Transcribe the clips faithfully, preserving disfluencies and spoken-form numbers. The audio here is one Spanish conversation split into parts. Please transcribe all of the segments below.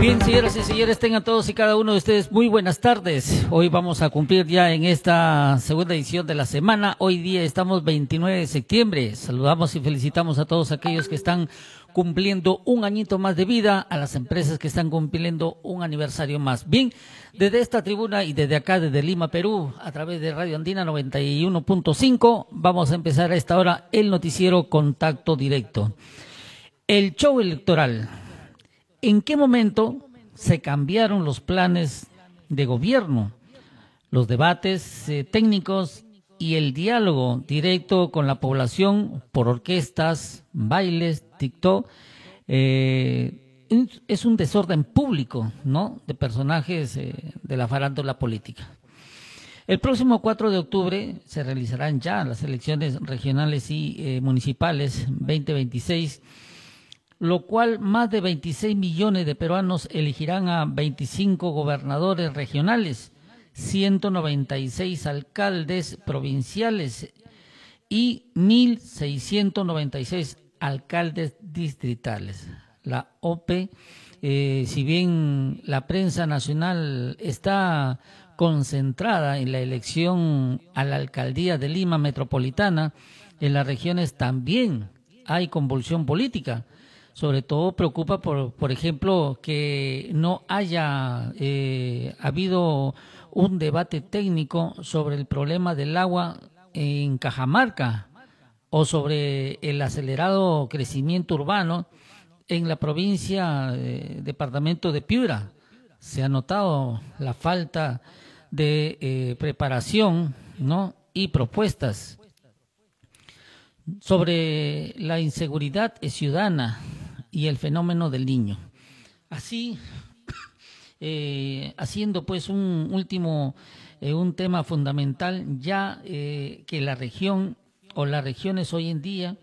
Bien, señoras y señores, tengan todos y cada uno de ustedes muy buenas tardes. Hoy vamos a cumplir ya en esta segunda edición de la semana. Hoy día estamos veintinueve de septiembre. Saludamos y felicitamos a todos aquellos que están cumpliendo un añito más de vida, a las empresas que están cumpliendo un aniversario más. Bien, desde esta tribuna y desde acá, desde Lima, Perú, a través de Radio Andina noventa y uno punto cinco, vamos a empezar a esta hora el noticiero Contacto Directo. El show electoral. ¿En qué momento se cambiaron los planes de gobierno, los debates eh, técnicos y el diálogo directo con la población por orquestas, bailes, TikTok? Eh, es un desorden público, ¿no?, de personajes eh, de la farándula política. El próximo cuatro de octubre se realizarán ya las elecciones regionales y eh, municipales veinte veintiséis, lo cual más de veintiséis millones de peruanos elegirán a veinticinco gobernadores regionales, ciento noventa y seis alcaldes provinciales y mil seiscientos noventa y seis alcaldes distritales. La O P, eh, si bien la prensa nacional está concentrada en la elección a la alcaldía de Lima Metropolitana, en las regiones también hay convulsión política. Sobre todo preocupa, por, por ejemplo, que no haya eh, habido un debate técnico sobre el problema del agua en Cajamarca o sobre el acelerado crecimiento urbano en la provincia, eh, departamento de Piura. Se ha notado la falta de eh, preparación, ¿no?, y propuestas sobre la inseguridad ciudadana y el fenómeno del niño. Así, eh, haciendo pues un último, eh, un tema fundamental, ya eh, que la región o las regiones hoy en día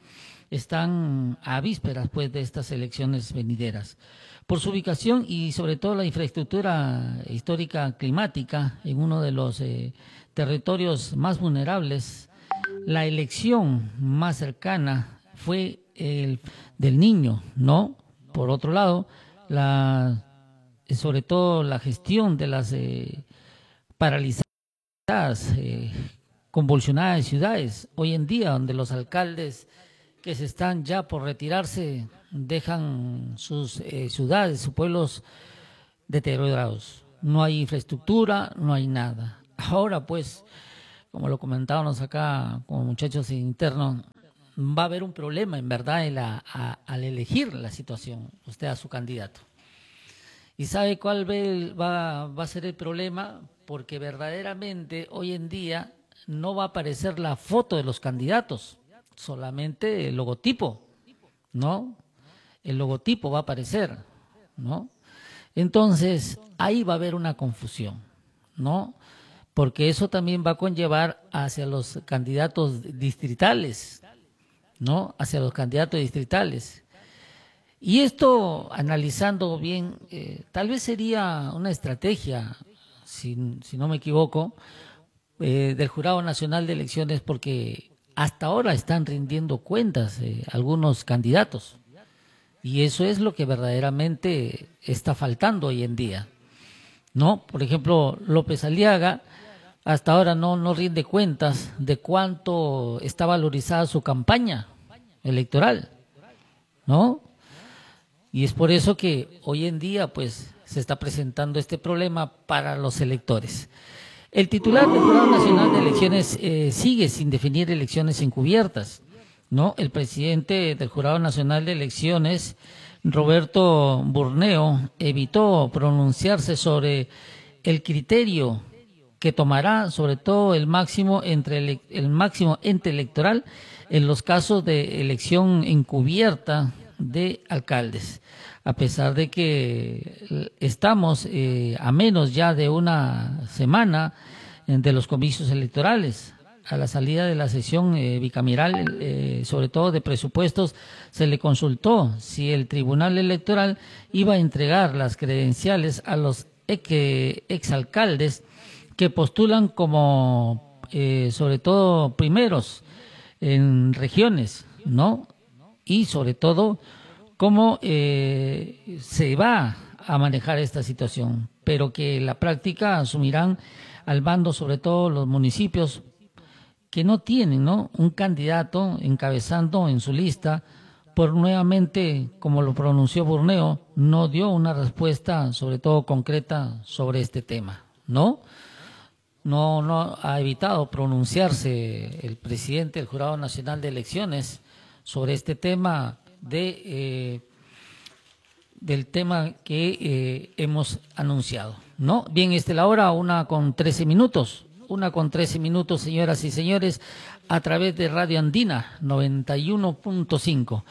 están a vísperas pues de estas elecciones venideras. Por su ubicación y sobre todo la infraestructura histórica climática en uno de los eh, territorios más vulnerables, la elección más cercana fue el del niño, ¿no? Por otro lado, la, sobre todo la gestión de las eh, paralizadas, eh, convulsionadas ciudades, hoy en día, donde los alcaldes que se están ya por retirarse dejan sus eh, ciudades, sus pueblos deteriorados. No hay infraestructura, no hay nada. Ahora, pues, como lo comentábamos acá como muchachos internos, va a haber un problema, en verdad, en la, a, al elegir la situación, usted a su candidato. ¿Y sabe cuál va, va a ser el problema? Porque verdaderamente hoy en día no va a aparecer la foto de los candidatos, solamente el logotipo, ¿no? El logotipo va a aparecer, ¿no? Entonces, ahí va a haber una confusión, ¿no? Porque eso también va a conllevar hacia los candidatos distritales, ¿no? Hacia los candidatos distritales. Y esto, analizando bien, eh, tal vez sería una estrategia, si, si no me equivoco, eh, del Jurado Nacional de Elecciones, porque hasta ahora están rindiendo cuentas eh, algunos candidatos. Y eso es lo que verdaderamente está faltando hoy en día, ¿no? Por ejemplo, López Aliaga hasta ahora no, no rinde cuentas de cuánto está valorizada su campaña electoral, ¿no? Y es por eso que hoy en día pues se está presentando este problema para los electores. El titular del Jurado Nacional de Elecciones eh, sigue sin definir elecciones encubiertas, ¿no? El presidente del Jurado Nacional de Elecciones, Roberto Burneo, evitó pronunciarse sobre el criterio que tomará sobre todo el máximo entre el, el máximo ente electoral en los casos de elección encubierta de alcaldes, a pesar de que estamos eh, a menos ya de una semana de los comicios electorales. A la salida de la sesión eh, bicameral, eh, sobre todo de presupuestos, se le consultó si el Tribunal Electoral iba a entregar las credenciales a los ex, exalcaldes que postulan como, eh, sobre todo, primeros en regiones, ¿no? Y sobre todo, cómo eh, se va a manejar esta situación, pero que la práctica asumirán al bando sobre todo los municipios que no tienen, ¿no?, un candidato encabezando en su lista, por nuevamente, como lo pronunció Burneo, no dio una respuesta sobre todo concreta sobre este tema, ¿no? No, no ha evitado pronunciarse el presidente del Jurado Nacional de Elecciones sobre este tema de eh, del tema que eh, hemos anunciado, ¿no? Bien, este la hora, una con trece minutos, una con trece minutos, señoras y señores, a través de Radio Andina noventa y uno punto cinco.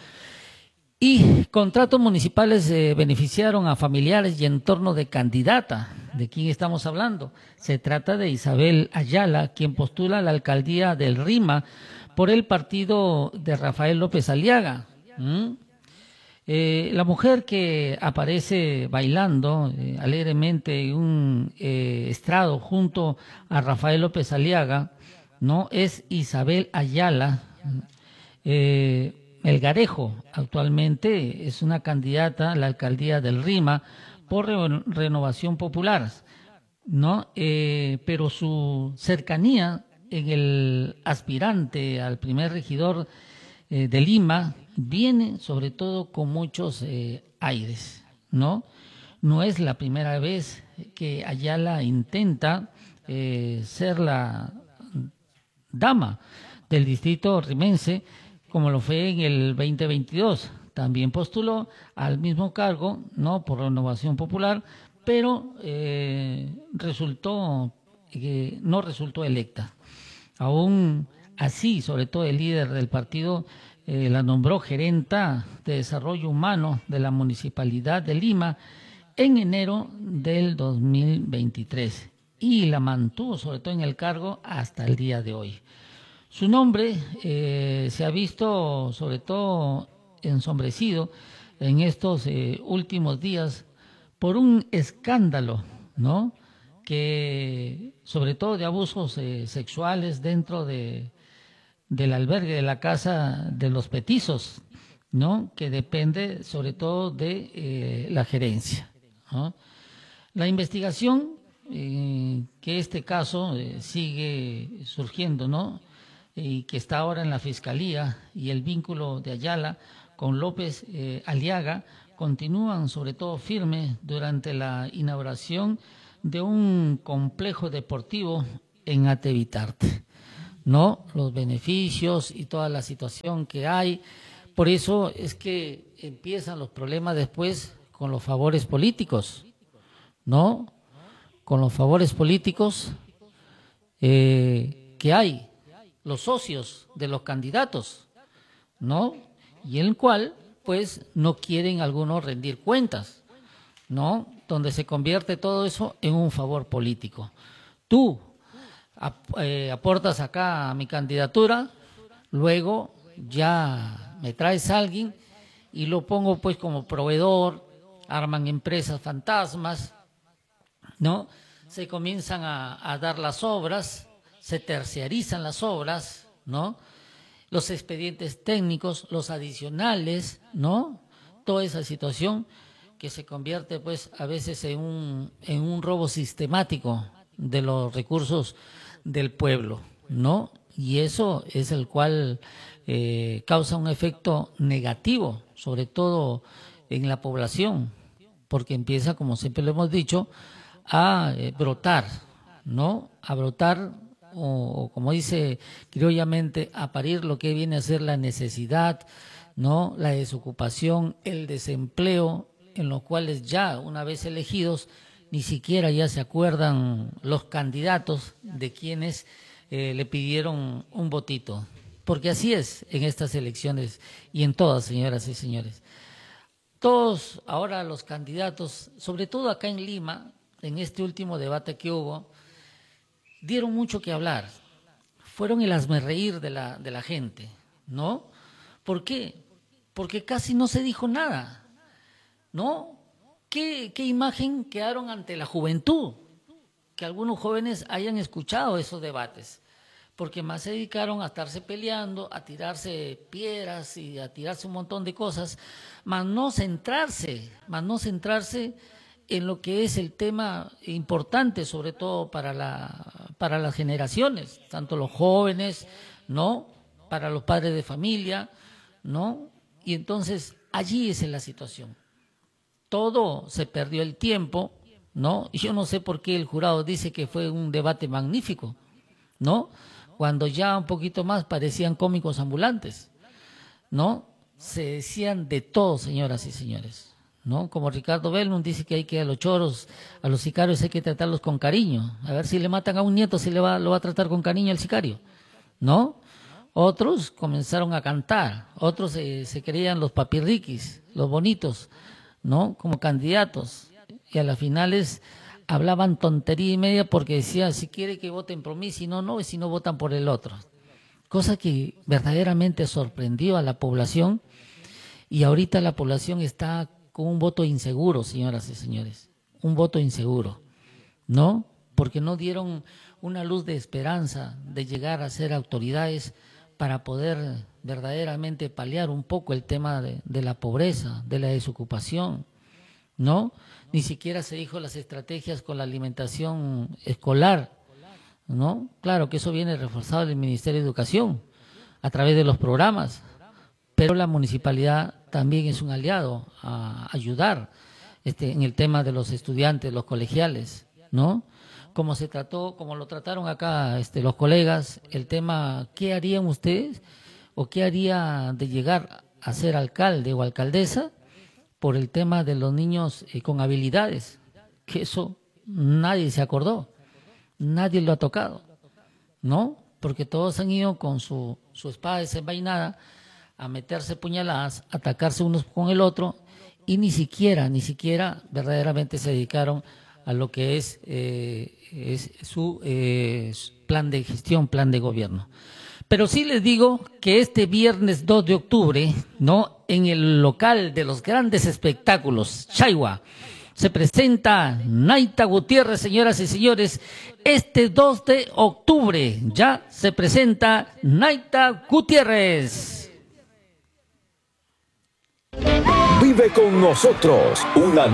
Y contratos municipales eh, beneficiaron a familiares y entorno de candidata. ¿De quién estamos hablando? Se trata de Isabel Ayala, quien postula a la alcaldía del Rima por el partido de Rafael López Aliaga. ¿Mm? Eh, la mujer que aparece bailando eh, alegremente en un eh, estrado junto a Rafael López Aliaga, ¿no?, es Isabel Ayala. Eh, Melgarejo actualmente es una candidata a la alcaldía del Rima por re Renovación Popular, ¿no? Eh, pero su cercanía en el aspirante al primer regidor eh, de Lima viene sobre todo con muchos eh, aires, ¿no? No es la primera vez que Ayala intenta eh, ser la dama del distrito rimense, como lo fue en el veinte veintidós. También postuló al mismo cargo, no por Renovación Popular, pero eh, resultó eh, no resultó electa. Aún así, sobre todo el líder del partido eh, la nombró gerenta de Desarrollo Humano de la Municipalidad de Lima en enero del dos mil veintitrés y la mantuvo sobre todo en el cargo hasta el día de hoy. Su nombre eh, se ha visto sobre todo ensombrecido en estos eh, últimos días por un escándalo, ¿no?, que sobre todo de abusos eh, sexuales dentro de, del albergue de la casa de los petizos, ¿no?, que depende sobre todo de eh, la gerencia, ¿no? La investigación, eh, que este caso eh, sigue surgiendo, ¿no?, y que está ahora en la Fiscalía, y el vínculo de Ayala con López eh, Aliaga continúan sobre todo firmes durante la inauguración de un complejo deportivo en Atevitarte, ¿no? Los beneficios y toda la situación que hay. Por eso es que empiezan los problemas después con los favores políticos, ¿no? Con los favores políticos eh, que hay, los socios de los candidatos, ¿no? Y en el cual, pues, no quieren algunos rendir cuentas, ¿no? Donde se convierte todo eso en un favor político. Tú ap eh, aportas acá a mi candidatura, luego ya me traes a alguien y lo pongo pues como proveedor, arman empresas fantasmas, ¿no? Se comienzan a, a dar las obras, se terciarizan las obras, ¿no? Los expedientes técnicos, los adicionales, ¿no? Toda esa situación que se convierte pues a veces en un, en un robo sistemático de los recursos del pueblo, ¿no? Y eso es el cual eh, causa un efecto negativo, sobre todo en la población, porque empieza, como siempre lo hemos dicho, a eh, brotar, ¿no? A brotar o, o como dice criollamente, a parir lo que viene a ser la necesidad, ¿no?, la desocupación, el desempleo, en los cuales ya una vez elegidos ni siquiera ya se acuerdan los candidatos de quienes eh, le pidieron un votito, porque así es en estas elecciones y en todas, señoras y señores. Todos ahora los candidatos, sobre todo acá en Lima, en este último debate que hubo, dieron mucho que hablar, fueron el hazmerreír de la, de la gente, ¿no? ¿Por qué? Porque casi no se dijo nada, ¿no? ¿Qué, qué imagen quedaron ante la juventud? Que algunos jóvenes hayan escuchado esos debates, porque más se dedicaron a estarse peleando, a tirarse piedras y a tirarse un montón de cosas, más no centrarse, más no centrarse en lo que es el tema importante, sobre todo para, la, para las generaciones, tanto los jóvenes, ¿no? Para los padres de familia, ¿no? Y entonces allí es la situación. Todo se perdió el tiempo, ¿no? Y yo no sé por qué el jurado dice que fue un debate magnífico, ¿no? Cuando ya un poquito más parecían cómicos ambulantes, ¿no? Se decían de todo, señoras y señores, ¿no? Como Ricardo Bellmund dice que hay que a los choros, a los sicarios hay que tratarlos con cariño. A ver si le matan a un nieto, si le va, lo va a tratar con cariño al sicario, ¿no? Otros comenzaron a cantar, otros eh, se creían los papirriquis, los bonitos, ¿no? Como candidatos. Y a las finales hablaban tontería y media porque decían, si quiere que voten por mí, si no, no, y si no votan por el otro. Cosa que verdaderamente sorprendió a la población, y ahorita la población está con un voto inseguro, señoras y señores, un voto inseguro, ¿no? Porque no dieron una luz de esperanza de llegar a ser autoridades para poder verdaderamente paliar un poco el tema de, de la pobreza, de la desocupación, ¿no? Ni siquiera se dijo las estrategias con la alimentación escolar, ¿no? Claro que eso viene reforzado del Ministerio de Educación a través de los programas, pero la municipalidad también es un aliado a ayudar este, en el tema de los estudiantes, los colegiales, ¿no? Como se trató, como lo trataron acá este, los colegas, el tema, ¿qué harían ustedes o qué haría de llegar a ser alcalde o alcaldesa por el tema de los niños eh, con habilidades? Que eso nadie se acordó, nadie lo ha tocado, ¿no? Porque todos han ido con su, su espada desenvainada a meterse puñaladas, a atacarse unos con el otro, y ni siquiera, ni siquiera verdaderamente se dedicaron a lo que es, eh, es su eh, plan de gestión, plan de gobierno. Pero sí les digo que este viernes dos de octubre, ¿no? En el local de los grandes espectáculos, Chaiwa, se presenta Naita Gutiérrez, señoras y señores. Este dos de octubre ya se presenta Naita Gutiérrez. Vive con nosotros una